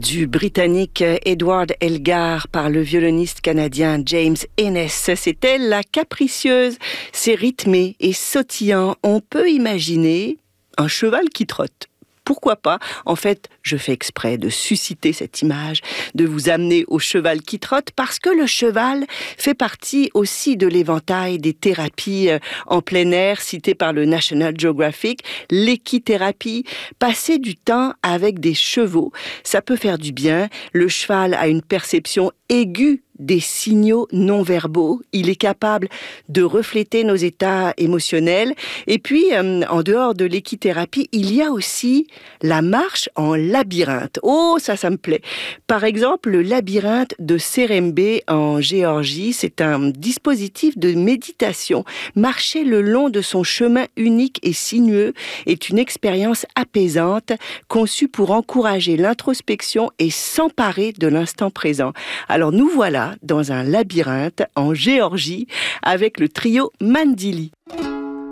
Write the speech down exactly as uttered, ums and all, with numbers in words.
du Britannique Edward Elgar par le violoniste canadien James Ennis. C'était La Capricieuse. C'est rythmé et sautillant. On peut imaginer un cheval qui trotte. Pourquoi pas? En fait, je fais exprès de susciter cette image, de vous amener au cheval qui trotte, parce que le cheval fait partie aussi de l'éventail des thérapies en plein air citées par le National Geographic. L'équithérapie, passer du temps avec des chevaux, ça peut faire du bien. Le cheval a une perception aiguë des signaux non-verbaux. Il est capable de refléter nos états émotionnels. Et puis, euh, en dehors de l'équithérapie, il y a aussi la marche en labyrinthe. Oh, ça, ça me plaît. Par exemple, le labyrinthe de Serembe en Géorgie, c'est un dispositif de méditation. Marcher le long de son chemin unique et sinueux est une expérience apaisante, conçue pour encourager l'introspection et s'emparer de l'instant présent. Alors nous voilà dans un labyrinthe en Géorgie avec le trio Mandili.